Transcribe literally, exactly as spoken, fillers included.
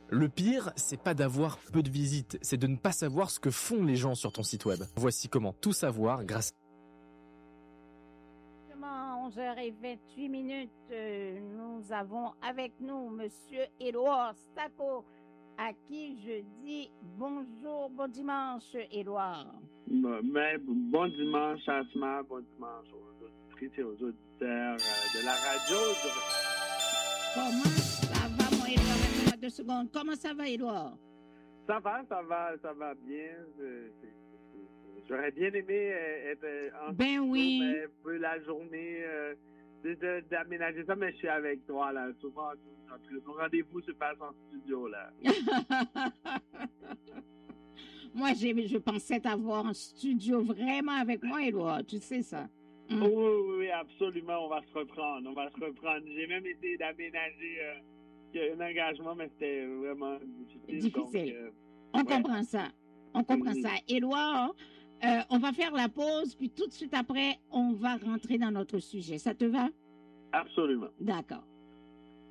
Le pire, c'est pas d'avoir peu de visites, c'est de ne pas savoir ce que font les gens sur ton site web. Voici comment tout savoir grâce onze heures vingt-huit minutes, euh, nous avons avec nous Monsieur Édouard Stacco, à qui je dis bonjour, bon dimanche, Édouard. Bon, mais bon dimanche, Asma, bon dimanche aux auditrices et aux auditeurs euh, de la radio. Comment ça va, mon Édouard? Donne-moi deux secondes. Comment ça va, Édouard? Ça va, ça va, ça va bien. C'est, c'est, c'est, j'aurais bien aimé être en ben studio, oui. mais un peu la journée euh, de, de, d'aménager ça, mais je suis avec toi, là. Souvent, nos rendez-vous se passent en studio, là. Moi, j'ai, je pensais t'avoir en studio vraiment avec moi, Édouard. Tu sais ça. Mm. Oui, oui, oui, absolument. On va se reprendre. On va se reprendre. J'ai même essayé d'aménager euh, un engagement, mais c'était vraiment difficile. Difficile. Donc, euh, on ouais. comprend ça. On comprend mm. ça. Édouard, euh, on va faire la pause, puis tout de suite après, on va rentrer dans notre sujet. Ça te va? Absolument. D'accord.